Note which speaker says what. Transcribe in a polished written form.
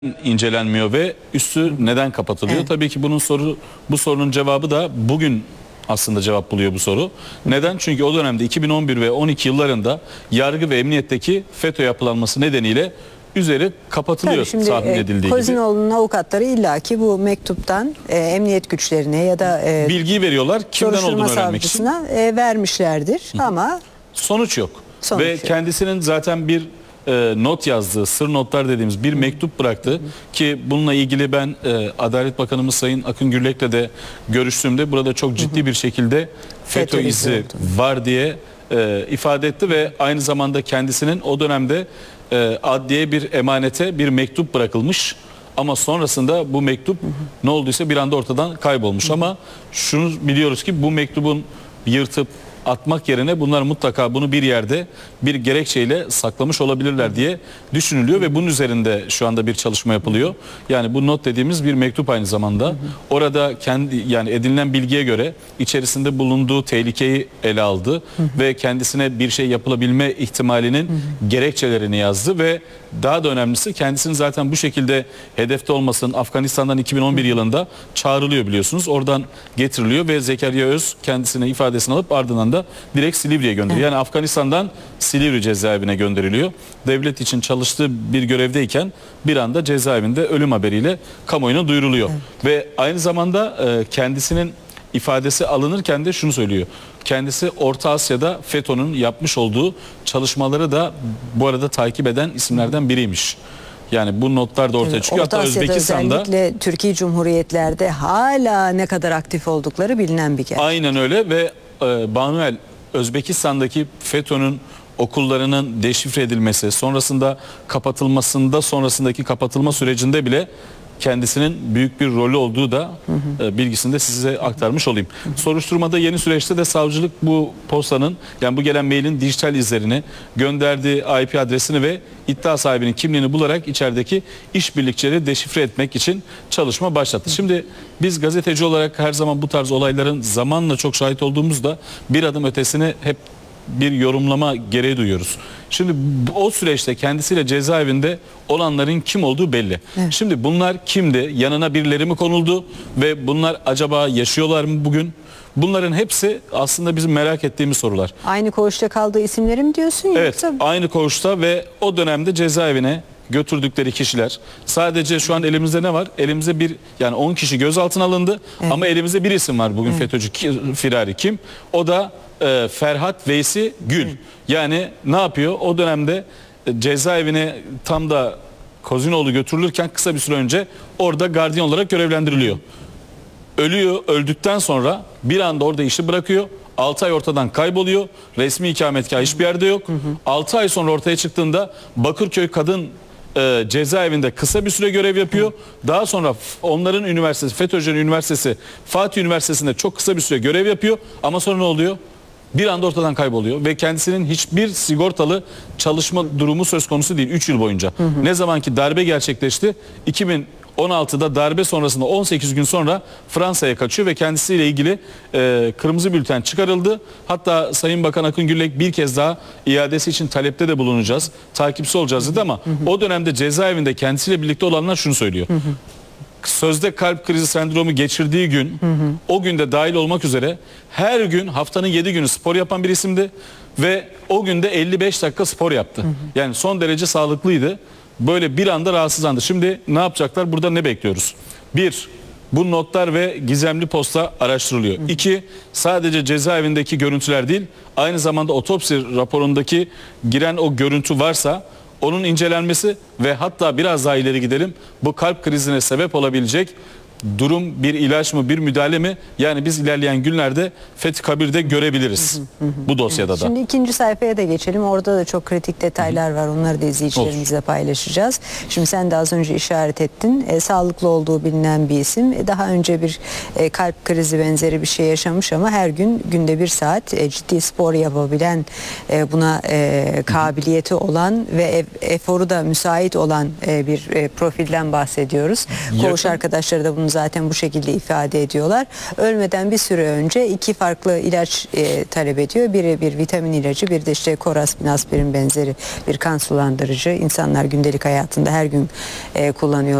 Speaker 1: incelenmiyor ve üstü neden kapatılıyor?
Speaker 2: Evet.
Speaker 1: Tabii ki bu sorunun cevabı da bugün aslında cevap buluyor bu soru. Neden? Çünkü o dönemde 2011 ve 12 yıllarında yargı ve emniyetteki FETÖ yapılanması nedeniyle üzeri kapatılıyor.
Speaker 2: Tabii şimdi
Speaker 1: tahmin edildiği gibi.
Speaker 2: Kozinoğlu'nun avukatları illaki bu mektuptan emniyet güçlerine ya da
Speaker 1: Bilgiyi veriyorlar. Kimden
Speaker 2: soruşturma
Speaker 1: olduğunu öğrenmek için.
Speaker 2: savcısına vermişlerdir. Ama
Speaker 1: Sonuç yok.
Speaker 2: Sonuç
Speaker 1: Ve
Speaker 2: yok.
Speaker 1: kendisinin zaten bir not yazdığı, sır notlar dediğimiz bir mektup bıraktı ki bununla ilgili ben Adalet Bakanımız Sayın Akın Gürlek'le de görüştüğümde burada çok ciddi bir şekilde FETÖ
Speaker 2: FETÖ
Speaker 1: izi
Speaker 2: izi
Speaker 1: var diye ifade etti ve aynı zamanda kendisinin o dönemde adliye bir emanete bir mektup bırakılmış. Ama sonrasında bu mektup ne olduysa bir anda ortadan kaybolmuş. Ama şunu biliyoruz ki bu mektubun yırtıp atmak yerine bunlar mutlaka bunu bir yerde bir gerekçeyle saklamış olabilirler diye düşünülüyor ve bunun üzerinde şu anda bir çalışma yapılıyor. Yani bu not dediğimiz bir mektup aynı zamanda. Orada yani edinilen bilgiye göre içerisinde bulunduğu tehlikeyi ele aldı ve kendisine bir şey yapılabilme ihtimalinin gerekçelerini yazdı ve daha da önemlisi kendisinin zaten bu şekilde hedefte olmasının Afganistan'dan 2011 yılında çağrılıyor biliyorsunuz. Oradan getiriliyor ve Zekeriya Öz kendisine ifadesini alıp ardından da direkt Silivri'ye gönderiliyor. Yani Afganistan'dan Silivri cezaevine gönderiliyor. Devlet için çalıştığı bir görevdeyken bir anda cezaevinde ölüm haberiyle kamuoyuna duyuruluyor. Ve aynı zamanda kendisinin ifadesi alınırken de şunu söylüyor. Kendisi Orta Asya'da FETÖ'nün yapmış olduğu çalışmaları da bu arada takip eden isimlerden biriymiş. Yani bu notlar da ortaya çıkıyor.
Speaker 2: Orta
Speaker 1: Hatta
Speaker 2: Asya'da
Speaker 1: Özbekistan'da
Speaker 2: özellikle Türkiye Cumhuriyetlerde hala ne kadar aktif oldukları bilinen bir gerçek.
Speaker 1: aynen öyle ve Banuel Özbekistan'daki FETÖ'nün okullarının deşifre edilmesi, sonrasında kapatılmasında, sonrasındaki kapatılma sürecinde bile kendisinin büyük bir rolü olduğu da bilgisini de size aktarmış olayım. Soruşturmada yeni süreçte de savcılık bu postanın, yani bu gelen mailin dijital izlerini, gönderdiği IP adresini ve iddia sahibinin kimliğini bularak içerideki işbirlikçileri deşifre etmek için çalışma başlattı. Şimdi biz gazeteci olarak her zaman bu tarz olayların zamanla çok şahit olduğumuzda bir adım ötesini hep bir yorumlama gereği duyuyoruz. Şimdi o süreçte kendisiyle cezaevinde olanların kim olduğu belli.
Speaker 2: Evet.
Speaker 1: Şimdi bunlar kimdi? Yanına birileri mi konuldu? Ve bunlar acaba yaşıyorlar mı bugün? Bunların hepsi aslında bizim merak ettiğimiz sorular.
Speaker 2: Aynı koğuşta kaldığı isimleri mi diyorsun?
Speaker 1: Evet,
Speaker 2: Yoksa
Speaker 1: aynı koğuşta ve o dönemde cezaevine götürdükleri kişiler. Sadece şu an elimizde ne var? Elimizde 10 kişi gözaltına alındı.
Speaker 2: Evet.
Speaker 1: Ama elimizde bir isim var bugün FETÖ'cü firari kim? O da Ferhat Veysi Gül. Yani ne yapıyor? O dönemde cezaevine tam da Kozinoğlu götürülürken kısa bir süre önce orada gardiyan olarak görevlendiriliyor. Öldükten sonra bir anda orada işi bırakıyor. 6 ay ortadan kayboluyor. Resmi ikametgah hiçbir yerde yok. 6 ay sonra ortaya çıktığında Bakırköy Kadın cezaevinde kısa bir süre görev yapıyor. Daha sonra onların üniversitesi, FETÖ'cünün üniversitesi, Fatih Üniversitesi'nde çok kısa bir süre görev yapıyor. Ama sonra ne oluyor? Bir anda ortadan kayboluyor ve kendisinin hiçbir sigortalı çalışma durumu söz konusu değil 3 yıl boyunca. Ne zamanki darbe gerçekleşti 2016'da darbe sonrasında 18 gün sonra Fransa'ya kaçıyor ve kendisiyle ilgili kırmızı bülten çıkarıldı. Hatta Sayın Bakan Akın Gürlek bir kez daha iadesi için talepte de bulunacağız. Takipçisi olacağız dedi ama o dönemde cezaevinde kendisiyle birlikte olanlar şunu söylüyor. Sözde kalp krizi sendromu geçirdiği gün o günde dahil olmak üzere her gün haftanın 7 günü spor yapan bir isimdi ve o günde 55 dakika spor yaptı. Yani son derece sağlıklıydı. Böyle bir anda rahatsızlandı. Şimdi ne yapacaklar? Burada ne bekliyoruz? 1. Bu notlar ve gizemli posta araştırılıyor. 2. Sadece cezaevindeki görüntüler değil, aynı zamanda otopsi raporundaki giren o görüntü varsa onun incelenmesi ve hatta biraz daha ileri gidelim, bu kalp krizine sebep olabilecek durum bir ilaç mı, bir müdahale mi? Yani biz ilerleyen günlerde Fethi Kabir'de görebiliriz bu dosyada da.
Speaker 2: Şimdi ikinci sayfaya da geçelim. Orada da çok kritik detaylar var. Onları da izleyicilerimizle paylaşacağız. Şimdi sen de az önce işaret ettin. Sağlıklı olduğu bilinen bir isim. Daha önce bir kalp krizi benzeri bir şey yaşamış ama her gün günde 1 saat ciddi spor yapabilen, buna kabiliyeti olan ve eforu da müsait olan bir profilden bahsediyoruz. Koğuş arkadaşları da bunu zaten bu şekilde ifade ediyorlar. Ölmeden bir süre önce 2 farklı ilaç talep ediyor. Biri bir vitamin ilacı, bir de işte Coraspin, aspirin benzeri bir kan sulandırıcı. İnsanlar gündelik hayatında her gün kullanıyor.